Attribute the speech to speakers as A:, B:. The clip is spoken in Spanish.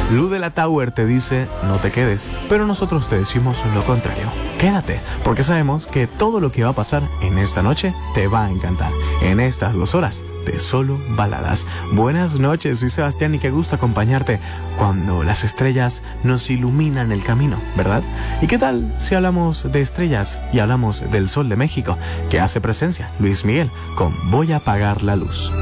A: Lu de la Tower te dice no te quedes, pero nosotros te decimos lo contrario. Quédate, porque sabemos que todo lo que va a pasar en esta noche te va a encantar. En estas 2 horas de solo baladas. Buenas noches, soy Sebastián y qué gusto acompañarte cuando las estrellas nos iluminan el camino, ¿verdad? ¿Y qué tal si hablamos de estrellas y hablamos del Sol de México, que hace presencia Luis Miguel con Voy a apagar la luz?